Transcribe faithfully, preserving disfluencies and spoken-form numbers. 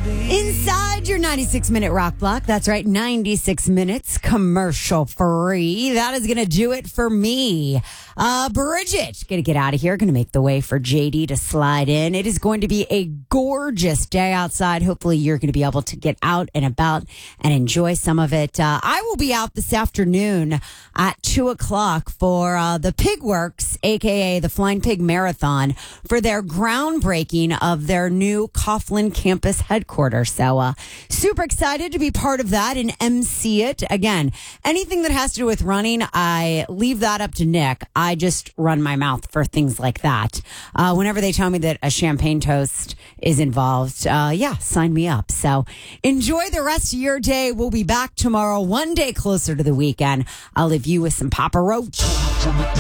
Inside your ninety-six minute rock block. That's right, ninety-six minutes commercial free. That is going to do it for me. Uh, Bridget, going to get out of here. Going to make the way for J D to slide in. It is going to be a gorgeous day outside. Hopefully you're going to be able to get out and about and enjoy some of it. Uh, I will be out this afternoon at two o'clock for uh, the Pigworks, a k a the Flying Pig Marathon, for their groundbreaking of their new Coughlin campus headquarters. So uh, super excited to be part of that and emcee it. Again, anything that has to do with running, I leave that up to Nick. I just run my mouth for things like that. Uh, whenever they tell me that a champagne toast is involved, uh, yeah, sign me up. So enjoy the rest of your day. We'll be back tomorrow, one day closer to the weekend. I'll leave you with some Papa Roach.